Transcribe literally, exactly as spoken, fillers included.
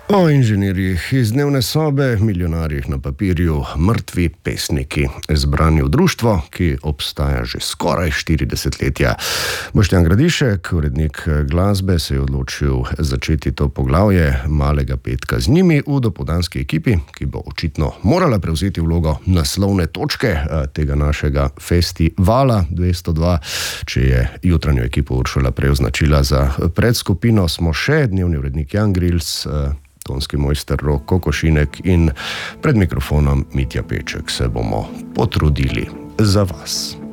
O inženirjih iz dnevne sobe, milijonarjih na papirju, mrtvi pesniki, zbrani v društvo, ki obstaja že skoraj štiri desetletja. Boštjan Gradišek, urednik glasbe, se je odločil začeti to poglavje Malega petka z njimi v dopoldanski ekipi, ki bo očitno morala prevzeti vlogo naslovne točke tega našega festivala dvesto dva. Če je jutranjo ekipo Uršula prej označila za predskupino, smo še dnevni urednik Jan Grils, tonski mojster Rok Kokošinek in pred mikrofonom Mitja Peček. Se bomo potrudili za vas.